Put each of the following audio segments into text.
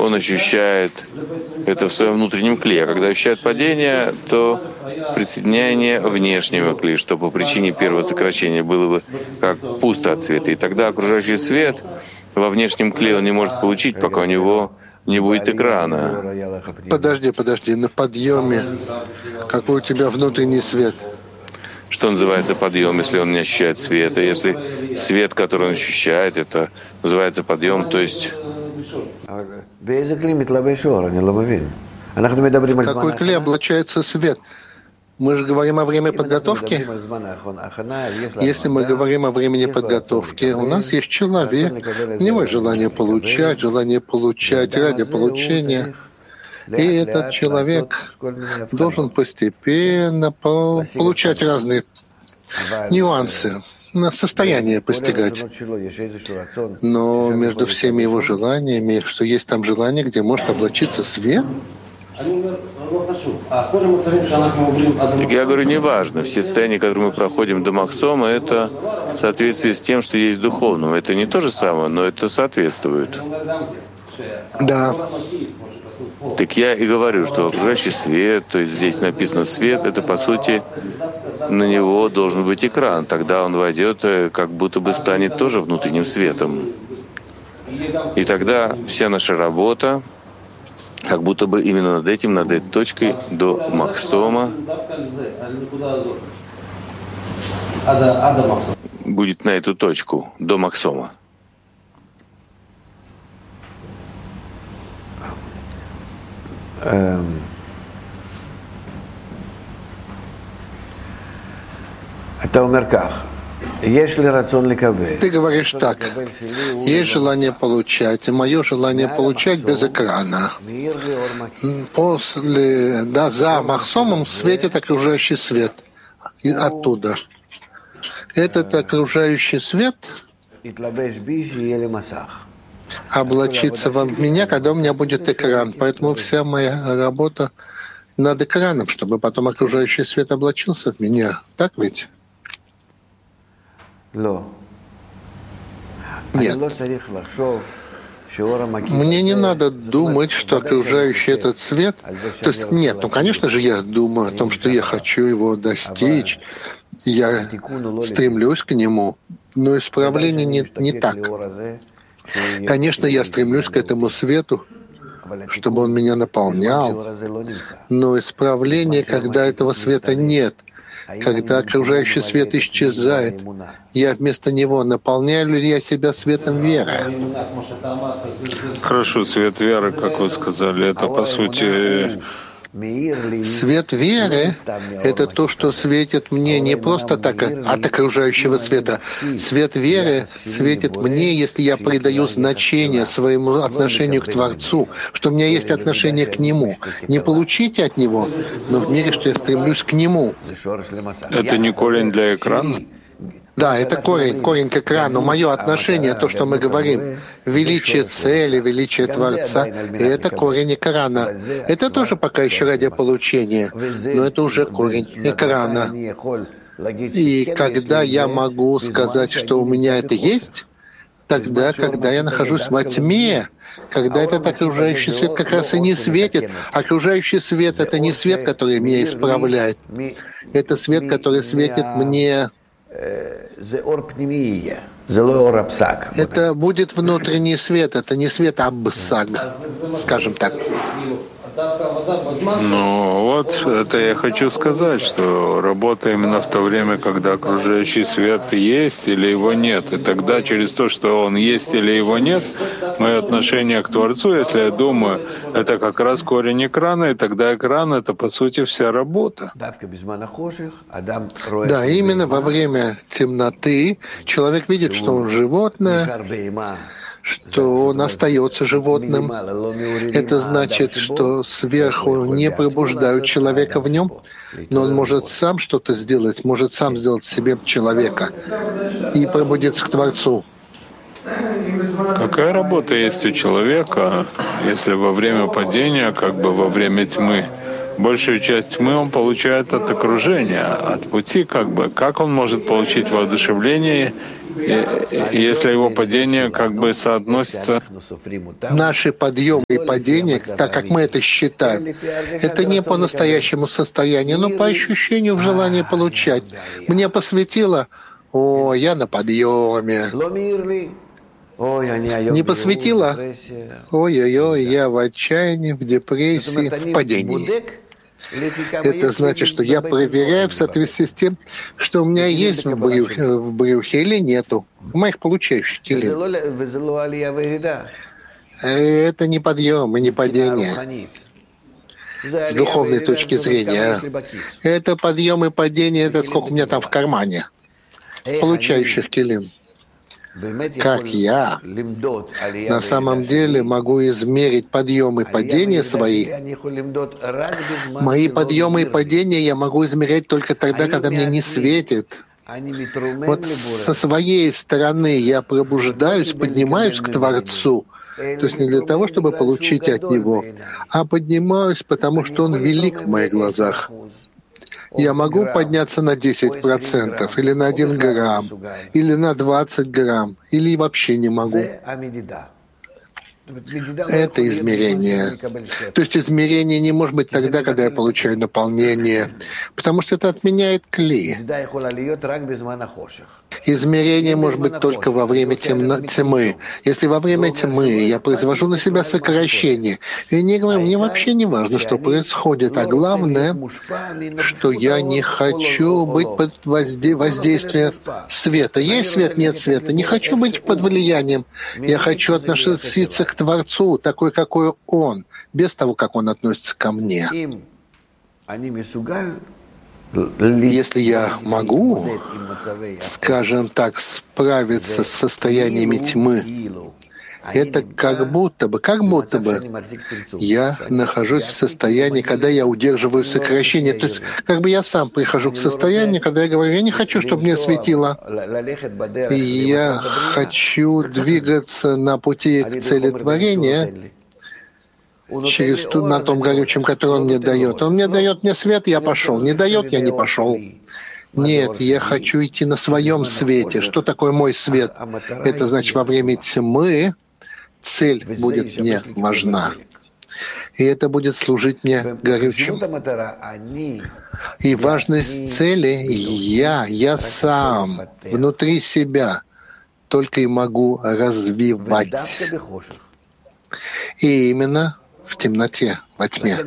он ощущает это в своем внутреннем клее. А когда ощущает падение, то присоединение внешнего клея, что по причине первого сокращения было бы как пусто от света. И тогда окружающий свет во внешнем клее он не может получить, пока у него не будет экрана. Подожди, на подъеме какой у тебя внутренний свет? Что называется подъем, если он не ощущает света? Если свет, который он ощущает, это называется подъем, то есть... В какой клей облачается свет? Мы же говорим о времени подготовки. Если мы говорим о времени подготовки, у нас есть человек, у него есть желание получать ради получения. И этот человек должен постепенно получать разные нюансы, состояние постигать. Но между всеми его желаниями, что есть там желание, где может облачиться свет. Так я говорю, неважно. Все состояния, которые мы проходим до Махсома, это в соответствии с тем, что есть духовным. Это не то же самое, но это соответствует. Да. Так я и говорю, что окружающий свет, то есть здесь написано свет, это по сути на него должен быть экран. Тогда он войдет, как будто бы станет тоже внутренним светом. И тогда вся наша работа, как будто бы именно над этой точкой до Махсома будет на эту точку, до Махсома. Ты говоришь так, есть желание получать, и мое желание получать без экрана. За Махсомом светит окружающий свет. И оттуда. Этот окружающий свет облачится в меня, когда у меня будет экран. Поэтому вся моя работа над экраном, чтобы потом окружающий свет облачился в меня. Так ведь? Нет. Мне не надо думать, что окружающий этот свет... То есть нет, конечно же, я думаю о том, что я хочу его достичь, я стремлюсь к нему, но исправление не так. Конечно, я стремлюсь к этому свету, чтобы он меня наполнял, но исправление, когда этого света нет, когда окружающий свет исчезает, я вместо него наполняю ли я себя светом веры? Хорошо, свет веры, как вы сказали, это по сути... Свет веры — это то, что светит мне не просто так от окружающего света. Свет веры светит мне, если я придаю значение своему отношению к Творцу, что у меня есть отношение к Нему. Не получить от Него, но в мере, что я стремлюсь к Нему. Это не корень для экрана? Да, это корень к экрану. Мое отношение, то, что мы говорим, величие цели, величие Творца, и это корень экрана. Это тоже пока еще ради получения, но это уже корень экрана. И когда я могу сказать, что у меня это есть, тогда, когда я нахожусь во тьме, когда этот окружающий свет как раз и не светит. Окружающий свет — это не свет, который меня исправляет. Это свет, который светит мне... Это будет внутренний свет, это не свет абсаг, скажем так. Ну вот, это я хочу сказать, что работа именно в то время, когда окружающий свет есть или его нет. И тогда через то, что он есть или его нет, мое отношение к Творцу, если я думаю, это как раз корень экрана, и тогда экран — это, по сути, вся работа. Да, именно во время темноты человек видит, что он животное, что он остается животным. Это значит, что сверху не пробуждают человека в нем, но он может сам что-то сделать, может сам сделать себе человека и пробудиться к Творцу. Какая работа есть у человека, если во время падения, как бы во время тьмы, большую часть тьмы он получает от окружения, от пути как бы. Как он может получить воодушевление, если его падение как бы соотносится? Наши подъемы и падения, так как мы это считаем, это не по настоящему состоянию, но по ощущению в желании получать. Мне посветило, о, я на подъеме. Не посветило, ой-ой-ой, я в отчаянии, в депрессии, в падении. Это значит, что я проверяю в соответствии с тем, что у меня есть в брюхе или нету, в моих получающих теле. Это не подъем и не падение. С духовной точки зрения. Это подъем и падение, это сколько у меня там в кармане, получающих келим. Как я на самом деле могу измерить подъемы и падения свои? Мои подъемы и падения я могу измерять только тогда, когда мне не светит. Вот со своей стороны я пробуждаюсь, поднимаюсь к Творцу. То есть не для того, чтобы получить от Него, а поднимаюсь, потому что Он велик в моих глазах. Я могу подняться на 10% или на 1 грамм, или на 20 грамм, или вообще не могу. Это измерение. То есть измерение не может быть тогда, когда я получаю наполнение, потому что это отменяет кли. Измерение может быть только во время тьмы. Если во время тьмы я произвожу на себя сокращение, и не говорю, мне вообще не важно, что происходит, а главное, что я не хочу быть под воздействием света. Есть свет, нет света. Не хочу быть под влиянием. Я хочу относиться к Творцу, такой, какой Он, без того, как Он относится ко мне. Если я могу, скажем так, справиться с состояниями тьмы, это как будто бы я нахожусь в состоянии, когда я удерживаю сокращение. То есть как бы я сам прихожу к состоянию, когда я говорю, я не хочу, чтобы мне светило. Я хочу двигаться на пути к цели творения, на том горючем, который Он мне дает. Он мне дает мне свет, я пошел. Не дает, я не пошел. Нет, я хочу идти на своем свете. Что такое мой свет? Это значит, во время тьмы цель будет мне важна. И это будет служить мне горючим. И важность цели я сам, внутри себя, только и могу развивать. И именно в темноте, во тьме.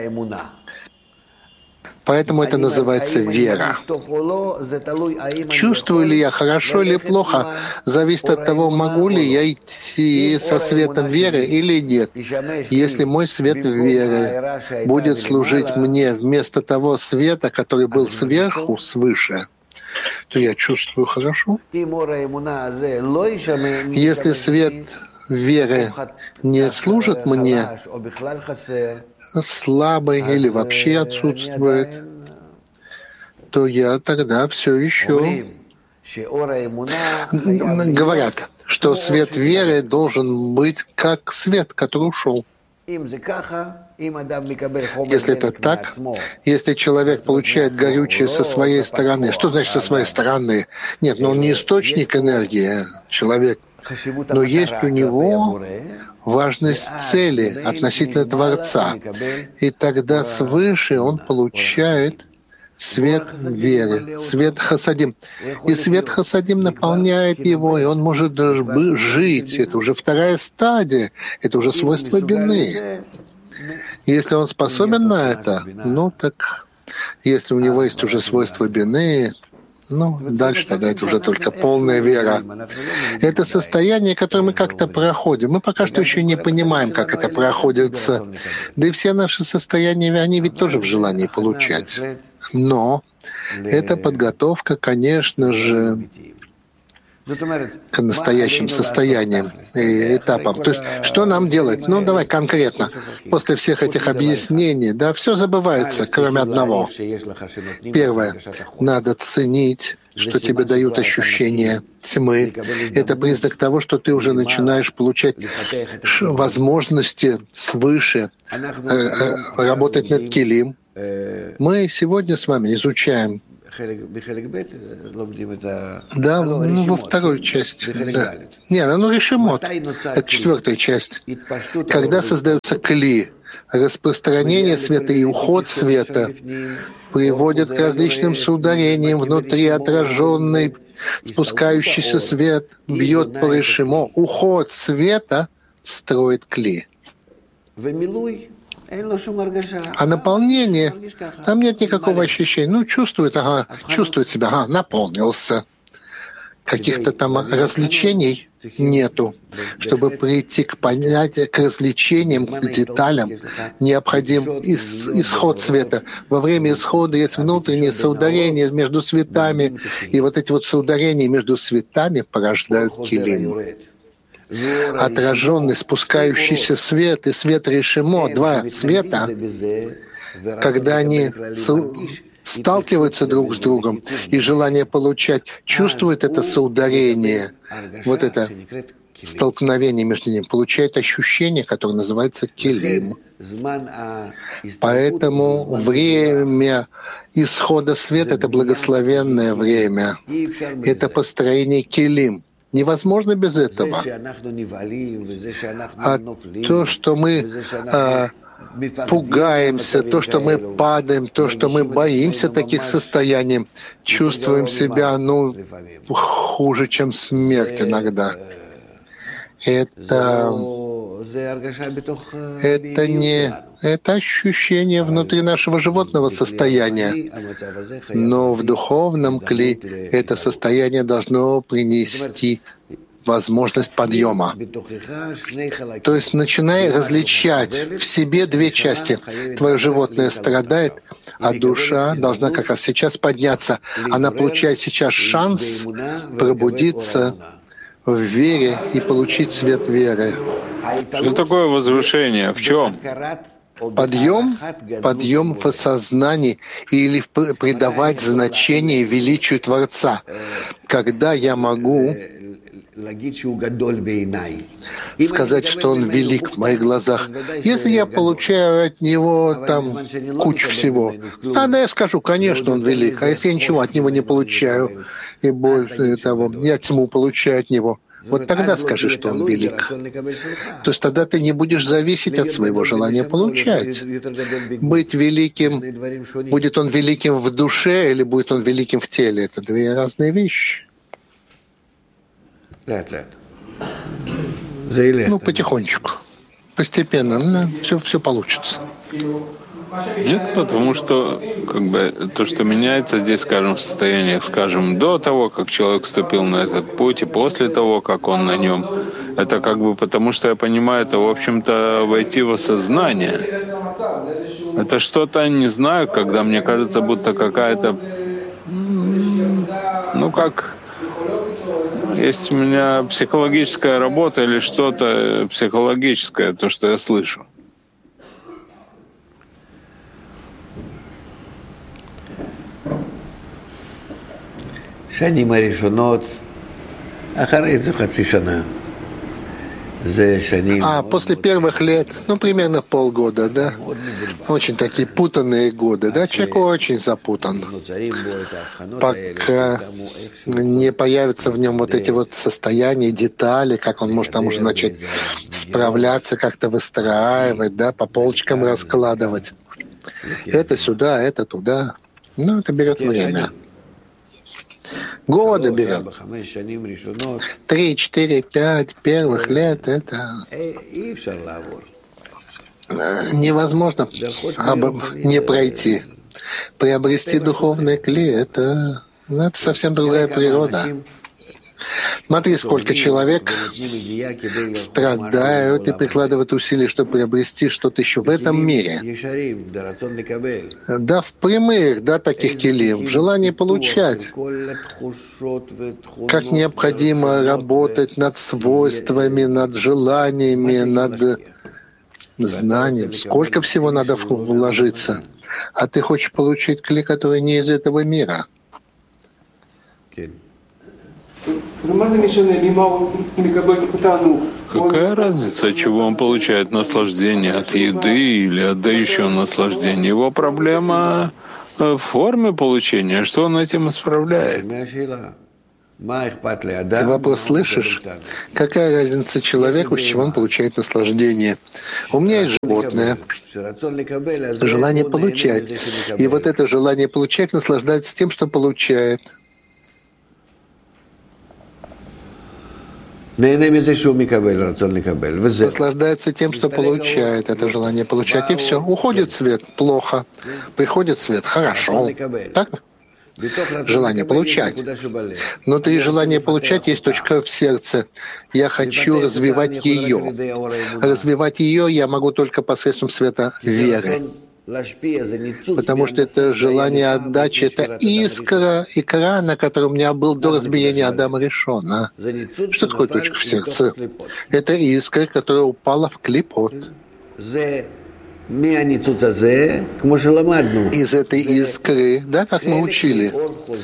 Поэтому это называется вера. Чувствую ли я хорошо или плохо, зависит от того, могу ли я идти со светом веры или нет. Если мой свет веры будет служить мне вместо того света, который был сверху, свыше, то я чувствую хорошо. Если свет веры не служит мне, слабый или вообще отсутствует, то я тогда все еще... Говорят, что свет веры должен быть как свет, который ушел. Если это так, если человек получает горючее со своей стороны, что значит со своей стороны? Нет, но он не источник энергии, человек. Но есть у него важность цели относительно Творца. И тогда свыше он получает свет веры, свет хасадим. И свет хасадим наполняет его, и он может жить. Это уже вторая стадия, это уже свойство бины. Если он способен на это, ну так, если у него есть уже свойство бины, дальше тогда это уже только полная вера. Это состояние, которое мы как-то проходим. Мы пока что еще не понимаем, как это проходится. Да и все наши состояния, они ведь тоже в желании получать. Но это подготовка, конечно же, к настоящим состояниям и этапам. То есть, что нам делать? Давай конкретно. После всех этих объяснений, все забывается, кроме одного. Первое. Надо ценить, что тебе дают ощущение тьмы. Это признак того, что ты уже начинаешь получать возможности свыше работать над килим. Мы сегодня с вами изучаем, да, ну, во второй части. Да. Нет, оно решимот. Это четвертая часть. Когда создается кли, распространение света и уход света приводят к различным соударениям внутри отраженный, спускающийся свет, бьет по решимо. Уход света строит кли. А наполнение, там нет никакого ощущения. Ну, чувствует себя, наполнился. Каких-то там развлечений нету. Чтобы прийти к понятию, к развлечениям, к деталям, необходим исход света. Во время исхода есть внутренние соударения между светами, и вот эти вот соударения между светами порождают килим. Отраженный, спускающийся свет и свет решимо, два света, когда они сталкиваются друг с другом, и желание получать, чувствует это соударение, вот это столкновение между ними, получает ощущение, которое называется килим. Поэтому время исхода света — это благословенное время, это построение килим. Невозможно без этого. А то, что мы пугаемся, то, что мы падаем, то, что мы боимся таких состояний, чувствуем себя, хуже, чем смерть иногда. Это ощущение внутри нашего животного состояния. Но в духовном кли это состояние должно принести возможность подъема. То есть начинай различать в себе две части. Твое животное страдает, а душа должна как раз сейчас подняться. Она получает сейчас шанс пробудиться в вере и получить свет веры. Что такое возвышение? В чем? Подъем в осознании или придавать значение величию Творца. Когда я могу сказать, что он велик в моих глазах. Если я получаю от него там кучу всего, тогда я скажу, конечно, он велик. А если я ничего от него не получаю, и больше того, я тьму получаю от него, вот тогда скажи, что он велик. То есть тогда ты не будешь зависеть от своего желания получать. Быть великим, будет он великим в душе или будет он великим в теле, это две разные вещи. Потихонечку, постепенно, все получится. Нет, потому что то, что меняется здесь, скажем, в состояниях, скажем, до того, как человек вступил на этот путь, и после того, как он на нем, это потому что я понимаю, это, в общем-то, войти в осознание. Это что-то, не знаю, когда мне кажется, будто какая-то, есть у меня психологическая работа или что-то психологическое, то, что я слышу. После первых лет, примерно полгода, да? Очень такие путанные годы, да? Человек очень запутан. Пока не появятся в нем вот эти вот состояния, детали, как он может там уже начать справляться, как-то выстраивать, да? По полочкам раскладывать. Это сюда, это туда. Это берет время. Годы берет. 3, 4, 5 первых лет это невозможно не пройти. Приобрести духовный кли это совсем другая природа. Смотри, сколько человек страдают и прикладывают усилия, чтобы приобрести что-то еще в этом мире. Да, в прямых, таких келим, в желании получать. Как необходимо работать над свойствами, над желаниями, над знанием. Сколько всего надо вложиться. А ты хочешь получить кли, который не из этого мира. Какая разница, от чего он получает наслаждение, от еды или от дающего наслаждения? Его проблема в форме получения, что он этим исправляет. Ты вопрос слышишь? Какая разница человеку, с чего он получает наслаждение? У меня есть животное, желание получать. И вот это желание получать наслаждается тем, что получает. Наслаждается тем, что получает это желание получать. И все. Уходит свет — плохо. Приходит свет — хорошо. Так? Желание получать. Внутри желания получать есть точка в сердце. Я хочу развивать ее. Развивать ее я могу только посредством света веры. Потому что это желание отдачи, это искра экрана, который у меня был до разбиения Адама Ришона. Что такое точка в сердце? Это искра, которая упала в клипот. Из этой искры, да, как мы учили,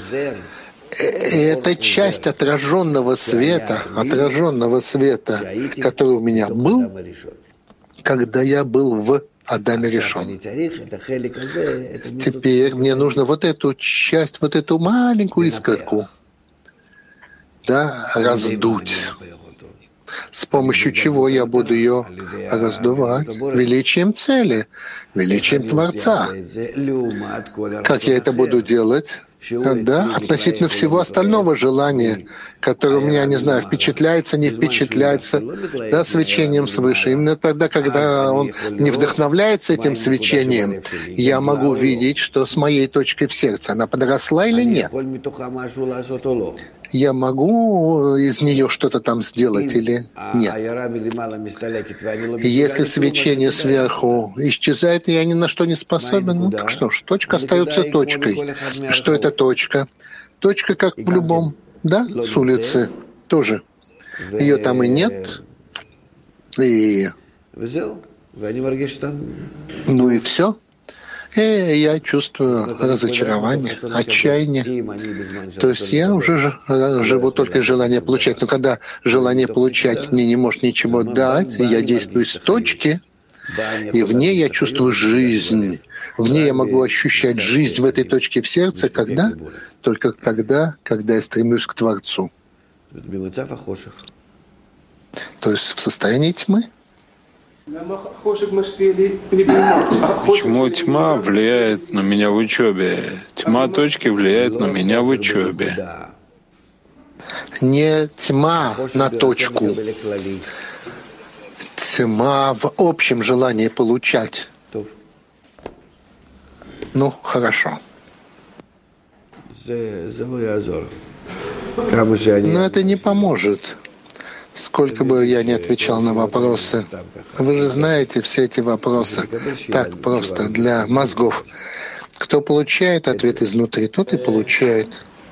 это часть отраженного света, который у меня был, когда я был в Адаме Ришон. Теперь мне нужно вот эту часть, вот эту маленькую искорку, да, раздуть. С помощью чего я буду ее раздувать? Величием цели, величием Творца. Как я это буду делать? Да, относительно всего остального желания, которое у меня, не знаю, впечатляется, не впечатляется, да, свечением свыше. Именно тогда, когда он не вдохновляется этим свечением, я могу видеть, что с моей точкой в сердце она подросла или нет. Я могу из нее что-то там сделать или нет. Если свечение сверху исчезает, и я ни на что не способен, ну так что ж, точка остается точкой. Что это точка? Точка, как в любом, да, с улицы тоже. Ее там и нет. И... Ну и все. И я чувствую разочарование, отчаяние. То есть я уже живу только из желания получать. Но когда желание получать мне не может ничего дать, и я действую с точки, и в ней я чувствую жизнь. В ней я могу ощущать жизнь в этой точке в сердце, когда? Только тогда, когда я стремлюсь к Творцу. То есть в состоянии тьмы. Почему тьма влияет на меня в учебе? Тьма точки влияет на меня в учебе. Не тьма на точку. Тьма в общем желании получать. Ну, хорошо. Но это не поможет. Сколько бы я ни отвечал на вопросы, вы же знаете все эти вопросы так просто для мозгов. Кто получает ответ изнутри, тот и получает.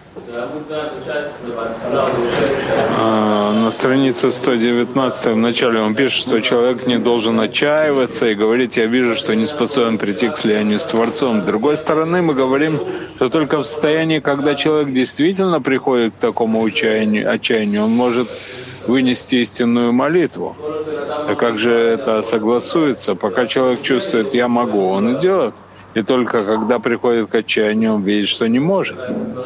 На странице 119 в начале он пишет, что человек не должен отчаиваться и говорить: «Я вижу, что не способен прийти к слиянию с Творцом». С другой стороны, мы говорим, что только в состоянии, когда человек действительно приходит к такому отчаянию, он может вынести истинную молитву. А как же это согласуется? Пока человек чувствует «я могу», он и делает. И только когда приходит к отчаянию, он видит, что не может.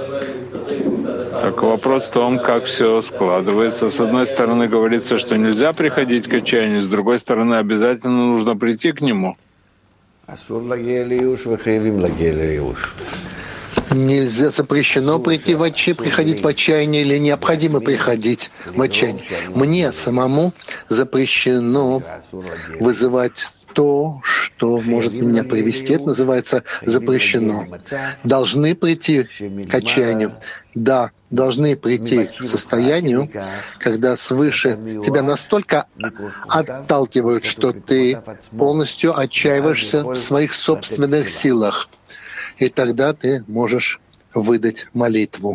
Так вопрос в том, как все складывается. С одной стороны, говорится, что нельзя приходить к отчаянию, с другой стороны, обязательно нужно прийти к нему. Нельзя, запрещено приходить в отчаяние или необходимо приходить в отчаяние. Мне самому запрещено вызывать то, что может меня привести. Это называется запрещено. Должны прийти к отчаянию. Да, должны прийти к состоянию, когда свыше тебя настолько отталкивают, что ты полностью отчаиваешься в своих собственных силах. И тогда ты можешь выдать молитву.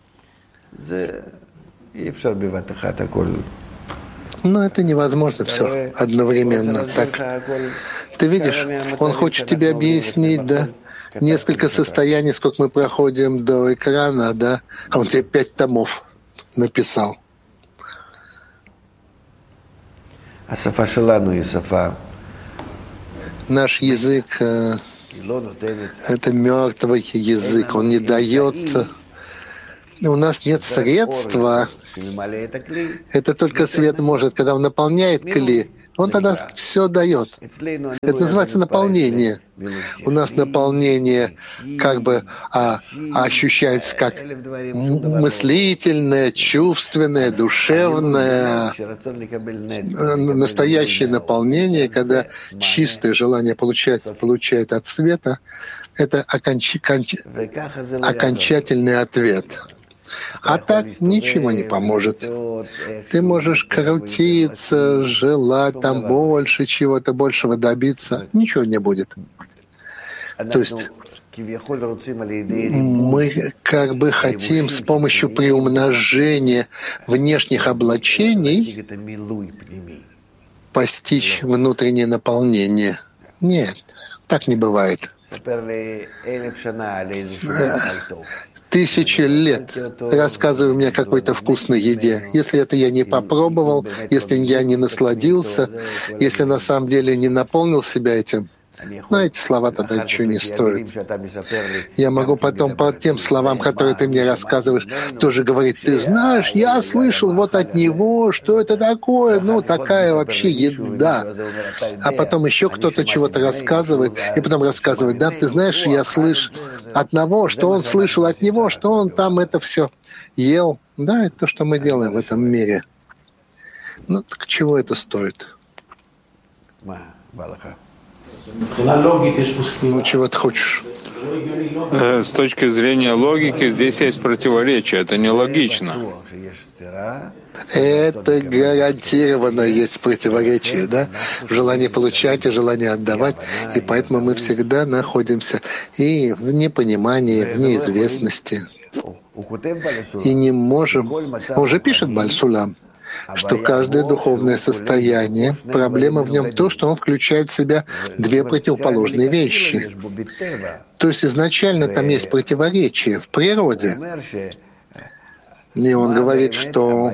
Но это невозможно все одновременно. Так, ты видишь, он хочет тебе объяснить, да, несколько состояний, сколько мы проходим до экрана, да, а он тебе 5 томов написал. Наш язык — это мертвый язык, он не дает. У нас нет средства. Это только свет может, когда он наполняет кли, он тогда все дает. Это называется наполнение. У нас наполнение как бы ощущается как мыслительное, чувственное, душевное, настоящее наполнение, когда чистое желание получает от света, это окончательный ответ. А так ничего не поможет. Ты можешь крутиться, желать там больше чего-то, большего добиться. Ничего не будет. То есть мы как бы хотим с помощью приумножения внешних облачений постичь внутреннее наполнение. Нет, так не бывает. 1000 лет рассказывай мне о какой-то вкусной еде. Если это я не попробовал, если я не насладился, если на самом деле не наполнил себя этим, но эти слова тогда ничего не стоят. Я могу потом по тем словам, которые ты мне рассказываешь, тоже говорить: ты знаешь, я слышал вот от него, что это такое, ну такая вообще еда. А потом еще кто-то чего-то рассказывает, и потом рассказывает: да, ты знаешь, я слышу от того, что он слышал от него, что он там это все ел. Да, это то, что мы делаем в этом мире. Ну, так чего это стоит? Ну, чего ты хочешь? С точки зрения логики, здесь есть противоречие. Это нелогично. Это гарантированно есть противоречие, да? Желание получать и желание отдавать. И поэтому мы всегда находимся и в непонимании, в неизвестности. И не можем... Он же пишет Баль-Сулам, что каждое духовное состояние, проблема в нем то, что он включает в себя две противоположные вещи. То есть изначально там есть противоречие в природе. И он говорит, что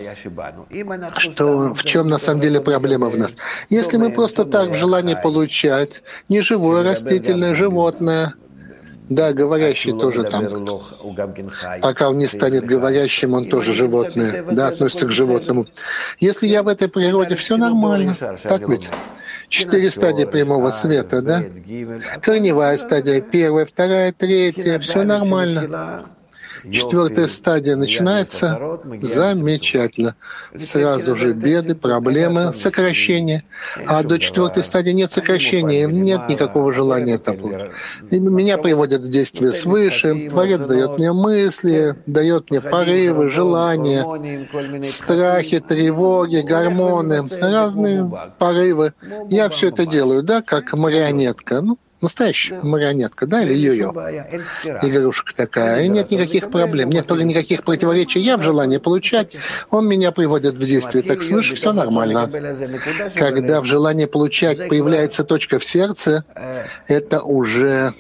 в чем на самом деле проблема в нас. Если мы просто так в желании получать, не живое, растительное, животное, да, говорящий тоже там. Пока он не станет говорящим, он тоже животное, да, относится к животному. Если я в этой природе, все нормально. Так ведь? 4 стадии прямого света, да? Корневая стадия, 1, 2, 3, все нормально. 4 стадия начинается замечательно. Сразу же беды, проблемы, сокращение. А до 4 стадии нет сокращения, нет никакого желания того. Меня приводят в действие свыше, Творец дает мне мысли, дает мне порывы, желания, страхи, тревоги, гормоны, разные порывы. Я все это делаю, да, как марионетка. Ну, настоящая марионетка, да, или йо-йо. Игрушка такая. И нет никаких проблем, нет никаких противоречий. Я в желании получать, он меня приводит в действие. Так слышишь, все нормально. Когда в желании получать появляется точка в сердце, это уже...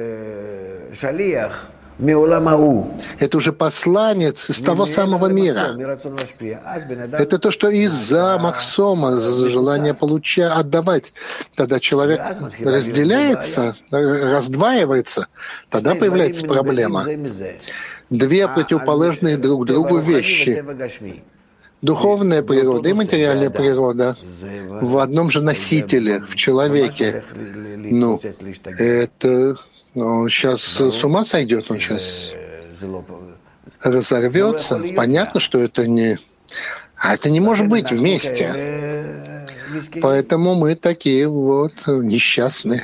Это уже посланец из того самого мира. Это то, что из-за махсома, из-за желания получать, отдавать. Тогда человек разделяется, раздваивается, тогда появляется проблема. Две противоположные друг другу вещи. Духовная природа и материальная природа в одном же носителе, в человеке. Ну, это... Он сейчас с ума сойдет, он сейчас разорвется. Понятно, что это не... А это не может быть вместе. Поэтому мы такие вот несчастные.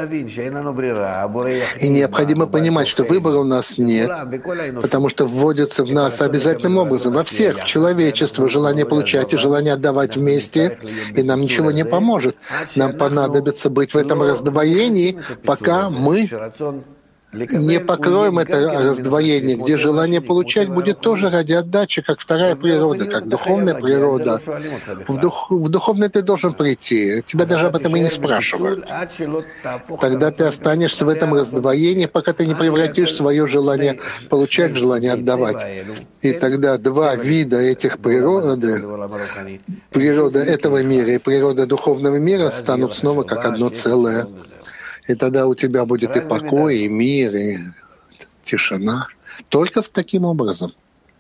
И необходимо понимать, что выбора у нас нет, потому что вводится в нас обязательным образом, во всех, в человечество, желание получать и желание отдавать вместе, и нам ничего не поможет. Нам понадобится быть в этом раздвоении, пока мы Не покроем это раздвоение, где желание получать будет тоже ради отдачи, как вторая природа, как духовная природа. В духовной ты должен прийти. Тебя даже об этом и не спрашивают. Тогда ты останешься в этом раздвоении, пока ты не превратишь свое желание получать в желание отдавать. И тогда два вида этих природы, природа этого мира и природа духовного мира, станут снова как одно целое. И тогда у тебя будет и покой, и мир, и тишина. Только таким образом.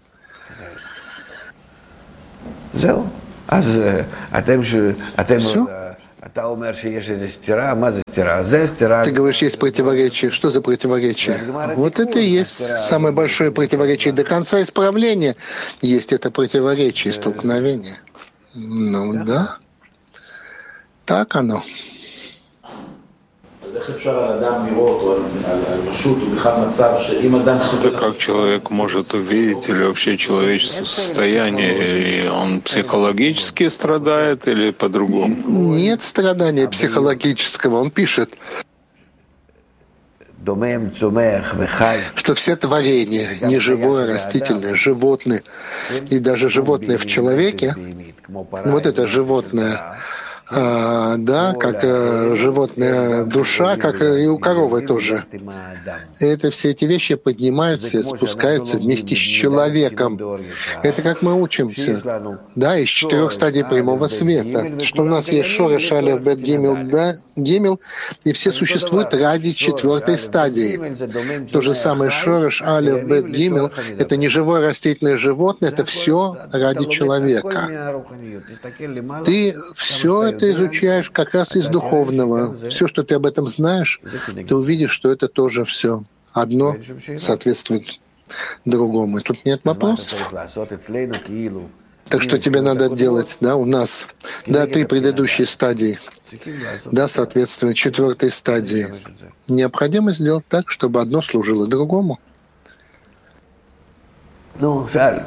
Все? Ты говоришь, есть противоречие. Что за противоречие? Вот это и есть самое большое противоречие. До конца исправления есть это противоречие, столкновение. Ну да. Так оно. Как человек может увидеть, или вообще человеческое состояние, и он психологически страдает или по-другому? Нет страдания психологического. Он пишет, что все творения, неживое, растительное, животные, и даже животные в человеке, вот это животное, да, как животная душа, как и у коровы тоже. И это все эти вещи поднимаются и спускаются вместе с человеком. Это как мы учимся, да, из 4 стадий прямого света. Что у нас есть шореш, алеф, бет, гимел, да, гимел, и все существуют ради 4 стадии. То же самое шореш, алеф, бет, гимел — это не живое растительное животное, это все ради человека. Ты все это изучаешь как раз из духовного. Все, что ты об этом знаешь, ты увидишь, что это тоже все одно соответствует другому. И тут нет вопросов. Так что тебе надо делать, да, у нас, да, 3 предыдущие стадии, да, соответственно, 4 стадии. Необходимо сделать так, чтобы одно служило другому. Ну, жаль.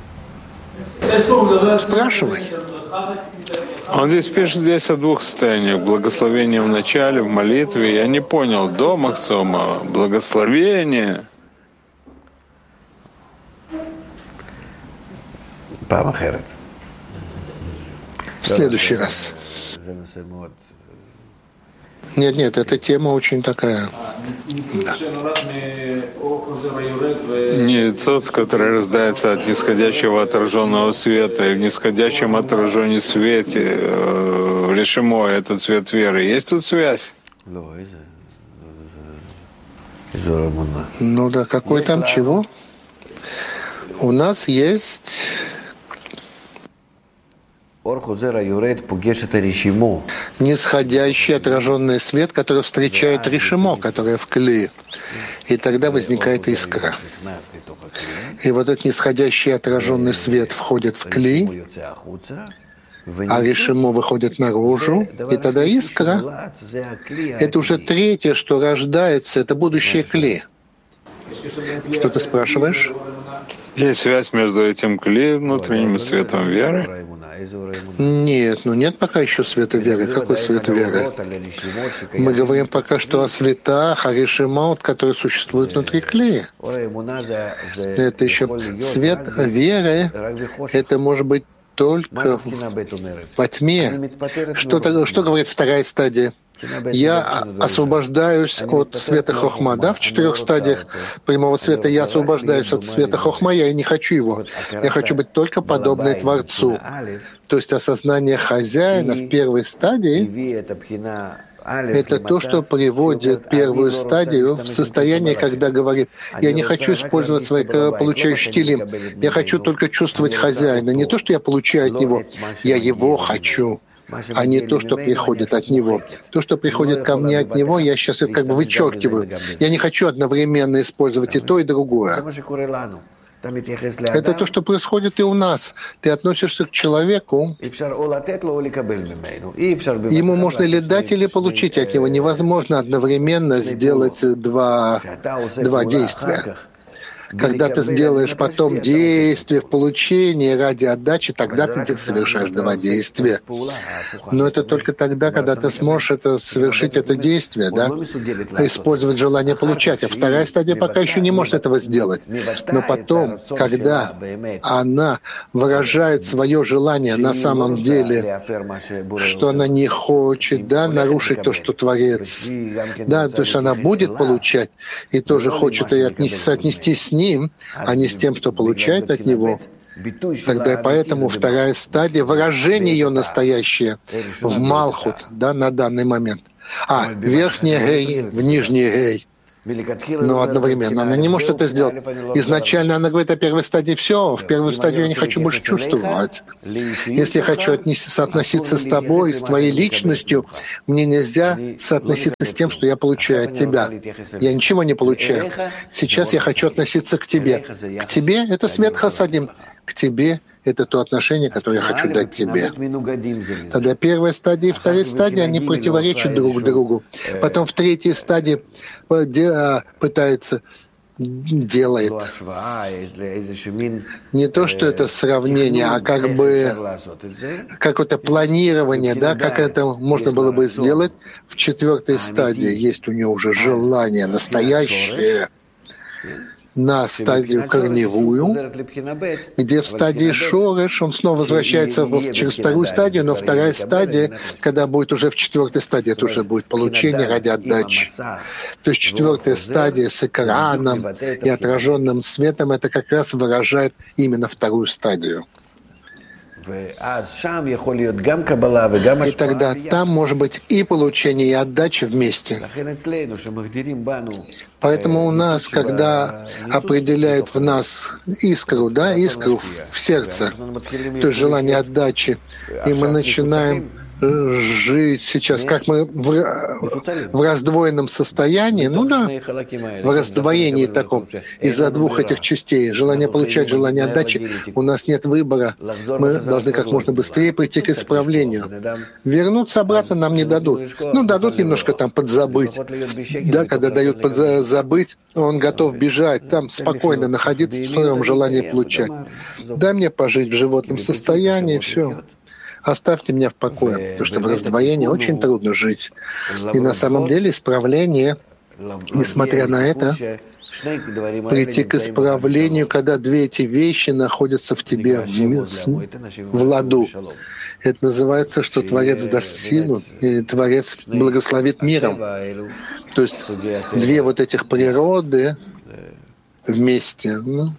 Спрашивай. Он здесь пишет о 2 состояниях. Благословение в начале, в молитве. Я не понял, до Максома, благословение. В следующий раз. Нет, эта тема очень такая. Да. Ницоц, который рождается от нисходящего отраженного света, и в нисходящем отражении свете решимо этот цвет веры. Есть тут связь? Ну да, какой там чего? У нас есть нисходящий отраженный свет, который встречает решимо, которое в клее. И тогда возникает искра. И вот этот нисходящий отраженный свет входит в клей, а решимо выходит наружу, и тогда искра. Это уже 3, что рождается, это будущее клей. Что ты спрашиваешь? Есть связь между этим клеем, внутренним светом веры? Нет, нет пока еще света веры. Какой свет веры? Мы говорим пока что о светах, о решимаут, которые существуют внутри клея. Это еще свет веры. Это может быть только во тьме. Что говорит 2 стадия? Я освобождаюсь от света хохма, да, в 4 стадиях прямого света я освобождаюсь от света хохма, я и не хочу его. Я хочу быть только подобной Творцу. То есть осознание хозяина в 1 стадии — это то, что приводит 1 стадию в состояние, когда говорит: я не хочу использовать свой получающий тилим, я хочу только чувствовать хозяина. Не то, что я получаю от него, я его хочу, а не то, что приходит от него. То, что приходит ко мне от него, я сейчас это как бы вычеркиваю. Я не хочу одновременно использовать и то, и другое. Это то, что происходит и у нас. Ты относишься к человеку, ему можно или дать, или получить от него. Невозможно одновременно сделать два действия. Когда ты сделаешь потом действие в получении ради отдачи, тогда ты совершаешь два действия. Но это только тогда, когда ты сможешь совершить это действие, да? Использовать желание получать. А вторая стадия пока еще не может этого сделать. Но потом, когда она выражает свое желание на самом деле, что она не хочет, да, нарушить то, что Творец, да, то есть она будет получать и тоже хочет и соотнестись с ним, а не с тем, что получает от него. Тогда поэтому вторая стадия выражение ее настоящее в Малхут, да, на данный момент. Верхний гей в нижний гей. Но одновременно она не может это сделать. Изначально она говорит о первой стадии: все, в первую стадию я не хочу больше чувствовать. Если я хочу соотноситься с тобой, с твоей личностью, мне нельзя соотноситься с тем, что я получаю от тебя. Я ничего не получаю. Сейчас я хочу относиться к тебе. К тебе — это свет хасадим. К тебе — это то отношение, которое я хочу дать тебе. Тогда первая стадия и вторая стадия, они противоречат друг другу. Потом в третьей стадии пытается, делает. Не то, что это сравнение, а как бы какое-то планирование, да, как это можно было бы сделать. В четвертой стадии есть у него уже желание настоящее, на стадию корневую, где в стадии шореш он снова возвращается через вторую стадию, но вторая стадия, когда будет уже в четвертой стадии, это уже будет получение ради отдачи. То есть четвертая стадия с экраном и отраженным светом, это как раз выражает именно вторую стадию. И тогда там может быть и получение, и отдача вместе. Поэтому у нас, когда определяют в нас искру, да, искру в сердце, то есть желание отдачи, и мы начинаем жить сейчас, как мы в раздвоенном состоянии, ну да, в раздвоении таком, из-за двух этих частей, желание получать, желание отдачи, у нас нет выбора. Мы должны как можно быстрее прийти к исправлению. Вернуться обратно нам не дадут. Ну, дадут немножко там подзабыть. Да, когда дают подзабыть, он готов бежать, там спокойно находиться в своем желании получать. Дай мне пожить в животном состоянии, все. Оставьте меня в покое, потому что в раздвоении очень трудно жить. И на самом деле исправление, несмотря на это, прийти к исправлению, когда две эти вещи находятся в тебе в ладу. Это называется, что Творец даст силу, и Творец благословит миром. То есть две вот этих природы вместе. Ну,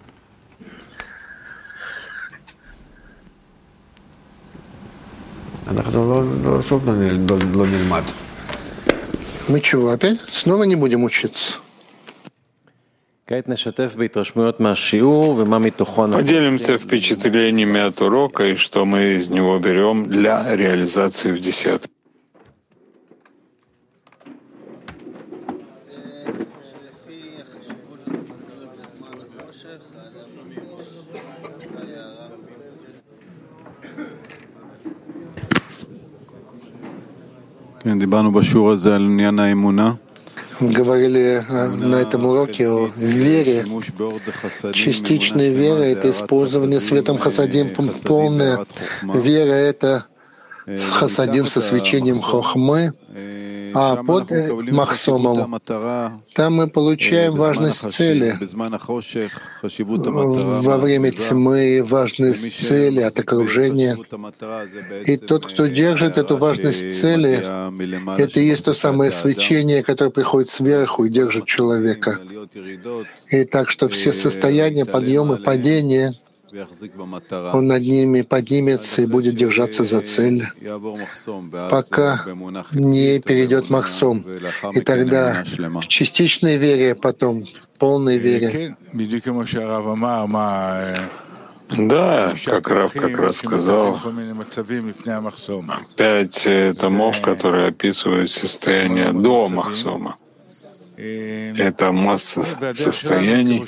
мы чего, опять? Снова не будем учиться? Поделимся впечатлениями от урока и что мы из него берем для реализации в десятке. Говорили на этом уроке о вере. Частичная вера — это использование светом хасадим, полная вера — это хасадим со свечением хохмы, а под махсомом там мы получаем важность цели. Во время тьмы важность цели от окружения. И тот, кто держит эту важность цели, это и есть то самое свечение, которое приходит сверху и держит человека. И так что все состояния, подъемы, падения, он над ними поднимется и будет держаться за цель, пока не перейдет махсом. И тогда в частичной вере, потом в полной вере. Да, как Рав как раз сказал, 5 томов, которые описывают состояние до махсома. Это масса состояний.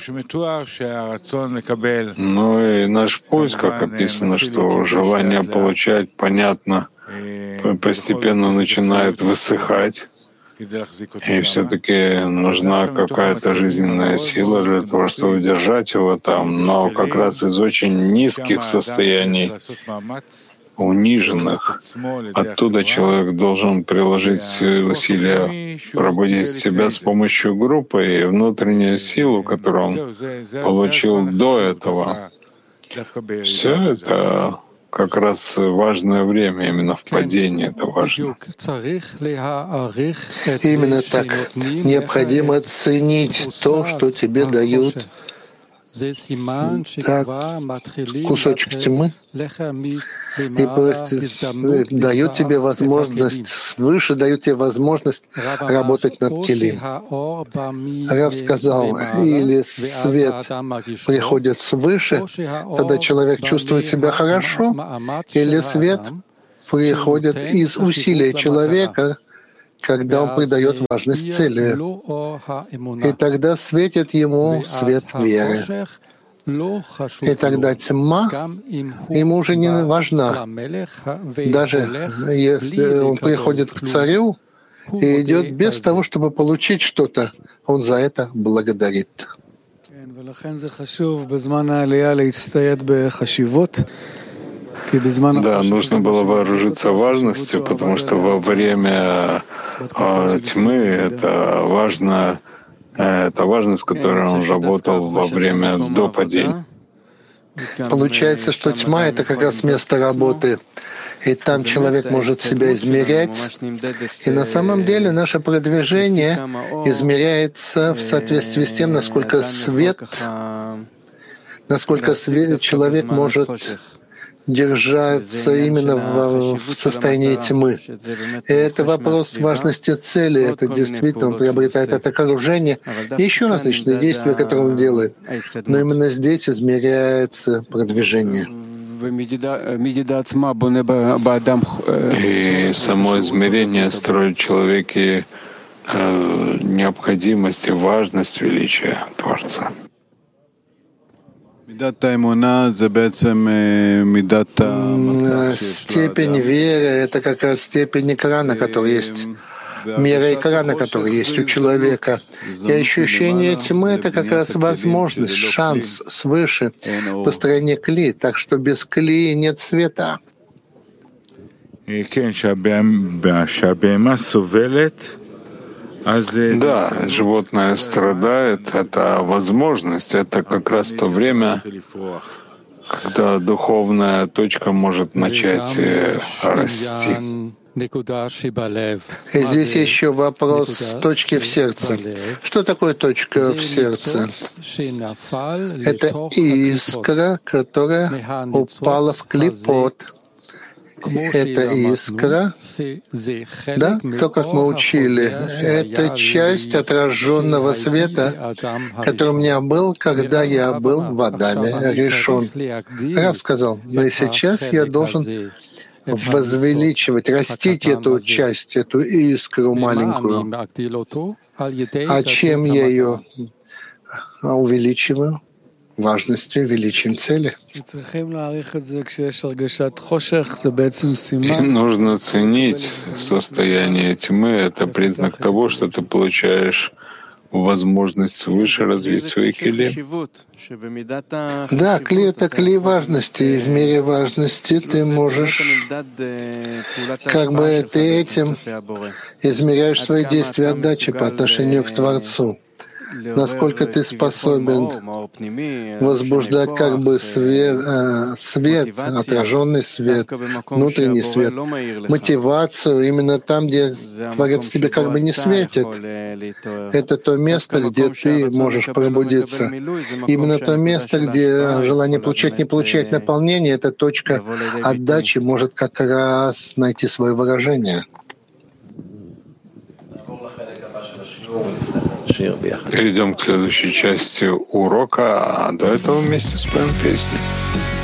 Ну и наш путь, как описано, что желание получать, понятно, постепенно начинает высыхать. И все-таки нужна какая-то жизненная сила для того, чтобы удержать его там. Но как раз из очень низких состояний, униженных, оттуда человек должен приложить усилия, пробудить себя с помощью группы и внутреннюю силу, которую он получил до этого. Все это как раз важное время, именно в падении это важно. Именно так. Необходимо ценить то, что тебе дают. Так, кусочек тьмы, и просто дают тебе возможность, свыше дают тебе возможность работать над келим. Рав сказал, или свет приходит свыше, тогда человек чувствует себя хорошо, или свет приходит из усилия человека, когда он придает важность цели. И тогда светит ему свет веры. И тогда тьма ему уже не важна. Даже если он приходит к царю и идет без того, чтобы получить что-то, он за это благодарит. Да, нужно было вооружиться важностью, потому что во время тьмы это важность, с которой он работал во время до падения. Получается, что тьма — это как раз место работы. И там человек может себя измерять. И на самом деле наше продвижение измеряется в соответствии с тем, насколько человек может держаться именно в состоянии тьмы. И это вопрос важности цели. Это действительно, он приобретает это окружение и еще различные действия, которые он делает. Но именно здесь измеряется продвижение. И само измерение строит в человеке необходимость и важность величия Творца. Степень веры — это как раз степень экрана, который есть, мера экрана, который есть у человека. И ощущение тьмы — это как раз возможность, шанс свыше построения кли. Так что без кли нет света. Да, животное страдает, это возможность, это как раз то время, когда духовная точка может начать расти. И здесь еще вопрос точки в сердце. Что такое точка в сердце? Это искра, которая упала в клипот. Эта искра, да, то, как мы учили, это часть отраженного света, который у меня был, когда я был в Адаме Ришон. Рав сказал, но и сейчас я должен возвеличивать, растить эту часть, эту искру маленькую. А чем я ее увеличиваю? Важностью, величием цели. И нужно ценить состояние тьмы. Это признак того, что ты получаешь возможность свыше развить свои кили. Да, кли — это кли важности. И в мире важности ты можешь, как бы ты этим измеряешь свои действия отдачи по отношению к Творцу. Насколько ты способен возбуждать как бы свет, отраженный свет, внутренний свет, мотивацию именно там, где Творец тебе как бы не светит. Это то место, где ты можешь пробудиться. Именно то место, где желание получать, не получать наполнение, эта точка отдачи может как раз найти свое выражение. Перейдем к следующей части урока, а до этого вместе споем песню.